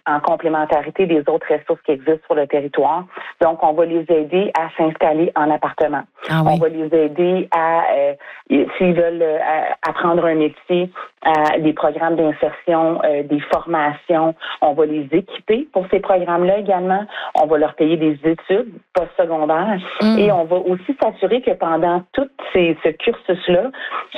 en complémentarité des autres ressources qui existent sur le territoire. Donc, on va les aider à s'installer en appartement. Ah oui. On va les aider à, s'ils veulent apprendre un métier, à des programmes d'insertion, des formations. On va les équiper pour ces programmes-là également. On va leur payer des études postsecondaires et on va aussi s'assurer que pendant tout ce cursus-là,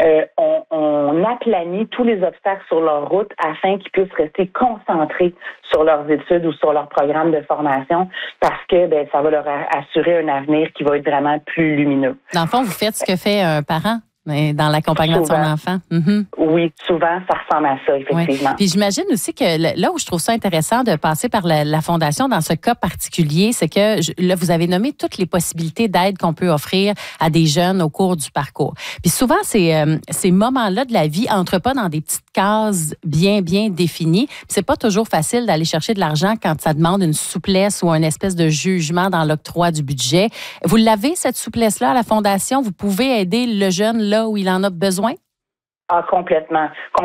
on aplanit tous les obstacles sur leur route afin qu'ils puissent rester concentrés sur leurs études ou sur leur programme de formation parce que ça va leur assurer un avenir qui va être vraiment plus lumineux. Dans le fond, vous faites ce que fait un parent dans l'accompagnement de son enfant. Mm-hmm. Oui, souvent, ça ressemble à ça, effectivement. Oui. Puis j'imagine aussi que là où je trouve ça intéressant de passer par la Fondation dans ce cas particulier, c'est que là, vous avez nommé toutes les possibilités d'aide qu'on peut offrir à des jeunes au cours du parcours. Puis souvent, ces moments-là de la vie entrent pas dans des petites cases bien définies. Puis c'est pas toujours facile d'aller chercher de l'argent quand ça demande une souplesse ou une espèce de jugement dans l'octroi du budget. Vous l'avez, cette souplesse-là, à la Fondation? Vous pouvez aider le jeune là où il en a besoin? Ah, complètement.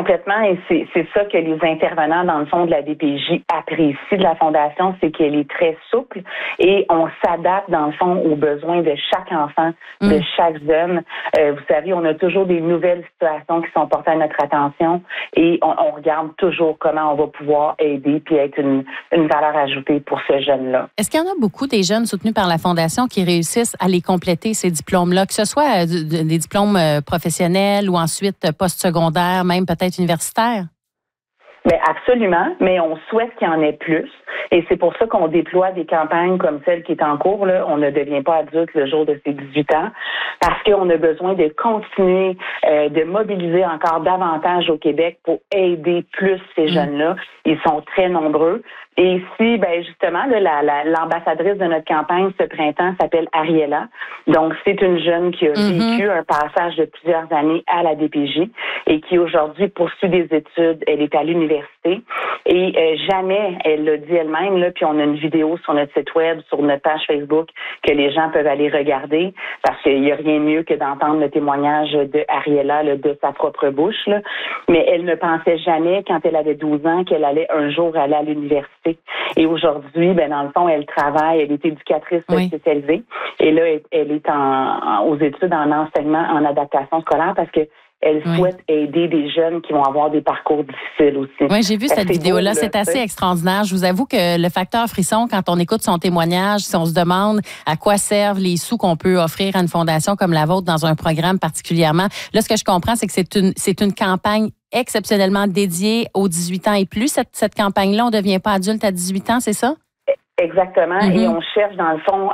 Et c'est ça que les intervenants, dans le fond, de la DPJ apprécient de la Fondation, c'est qu'elle est très souple et on s'adapte, dans le fond, aux besoins de chaque enfant, de chaque jeune. Vous savez, on a toujours des nouvelles situations qui sont portées à notre attention et on regarde toujours comment on va pouvoir aider puis être une valeur ajoutée pour ce jeune-là. Est-ce qu'il y en a beaucoup des jeunes soutenus par la Fondation qui réussissent à les compléter, ces diplômes-là, que ce soit des diplômes professionnels ou ensuite secondaire, même peut-être universitaire? Bien, absolument, mais on souhaite qu'il y en ait plus. Et c'est pour ça qu'on déploie des campagnes comme celle qui est en cours. Là. On ne devient pas adulte le jour de ses 18 ans parce qu'on a besoin de continuer de mobiliser encore davantage au Québec pour aider plus ces jeunes-là. Ils sont très nombreux. Et ici, justement, l'ambassadrice de notre campagne ce printemps s'appelle Ariella. Donc, c'est une jeune qui a vécu un passage de plusieurs années à la DPJ et qui aujourd'hui poursuit des études. Elle est à l'université et jamais, elle l'a dit elle-même, là, puis on a une vidéo sur notre site web, sur notre page Facebook que les gens peuvent aller regarder parce qu'il n'y a rien de mieux que d'entendre le témoignage de Ariella là, de sa propre bouche. Là. Mais elle ne pensait jamais, quand elle avait 12 ans, qu'elle allait un jour aller à l'université. Et aujourd'hui, dans le fond, elle travaille, elle est éducatrice spécialisée. Et là, elle est aux études en enseignement, en adaptation scolaire parce que elle souhaite aider des jeunes qui vont avoir des parcours difficiles aussi. Oui, j'ai vu cette vidéo-là. C'est assez extraordinaire. Je vous avoue que le facteur frisson, quand on écoute son témoignage, si on se demande à quoi servent les sous qu'on peut offrir à une fondation comme la vôtre dans un programme particulièrement, là, ce que je comprends, c'est que c'est une campagne exceptionnellement dédiée aux 18 ans et plus. Cette campagne-là, on ne devient pas adulte à 18 ans, c'est ça? Exactement. Et on cherche, dans le fond,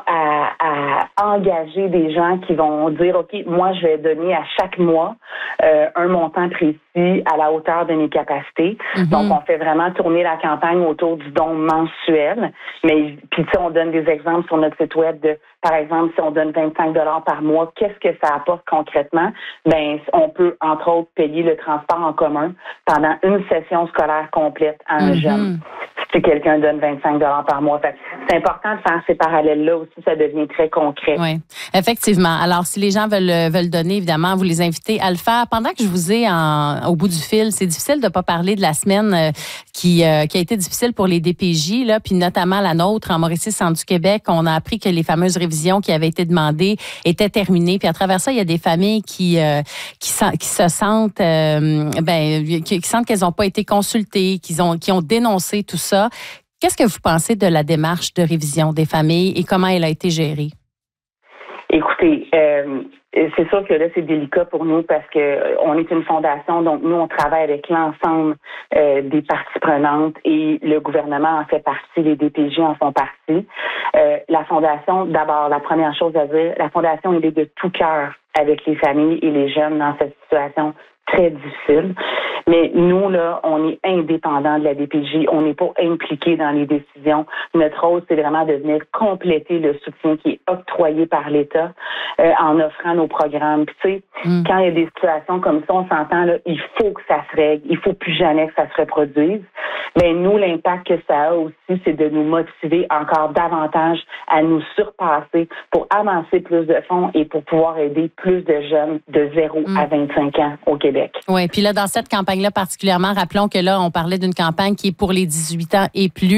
à engager des gens qui vont dire, OK, moi, je vais donner à chaque mois un montant précis à la hauteur de mes capacités. Donc, on fait vraiment tourner la campagne autour du don mensuel. Mais puis, on donne des exemples sur notre site web de, par exemple, si on donne 25 $ par mois, qu'est-ce que ça apporte concrètement? On peut, entre autres, payer le transport en commun pendant une session scolaire complète à un jeune. Si quelqu'un donne 25 $ par mois. Fait, c'est important de faire ces parallèles-là aussi, ça devient très concret. Oui, effectivement. Alors, si les gens veulent donner, évidemment, vous les invitez à le faire. Pendant que je vous ai au bout du fil, c'est difficile de ne pas parler de la semaine qui a été difficile pour les DPJ, là, puis notamment la nôtre en Mauricie-Centre-du-Québec. On a appris que les fameuses révisions qui avaient été demandées étaient terminées. Puis à travers ça, il y a des familles qui se sentent, qui sentent qu'elles n'ont pas été consultées, qui ont dénoncé tout ça. Qu'est-ce que vous pensez de la démarche de révision des familles et comment elle a été gérée? Écoutez, c'est sûr que là, c'est délicat pour nous parce que on est une fondation, donc nous, on travaille avec l'ensemble des parties prenantes et le gouvernement en fait partie, les DPJ en font partie. La fondation, d'abord, la première chose à dire, la fondation, elle est de tout cœur avec les familles et les jeunes dans cette situation très difficile. Mais nous, là, on est indépendants de la DPJ. On n'est pas impliqués dans les décisions. Notre rôle, c'est vraiment de venir compléter le soutien qui est octroyé par l'État en offrant nos programmes. Puis, tu sais, quand il y a des situations comme ça, on s'entend, là, il faut que ça se règle. Il faut plus jamais que ça se reproduise. Mais nous, l'impact que ça a aussi, c'est de nous motiver encore davantage à nous surpasser pour avancer plus de fonds et pour pouvoir aider plus de jeunes de 0 à 25 ans au Québec. Oui, puis là, dans cette campagne-là particulièrement, rappelons que là, on parlait d'une campagne qui est pour les 18 ans et plus.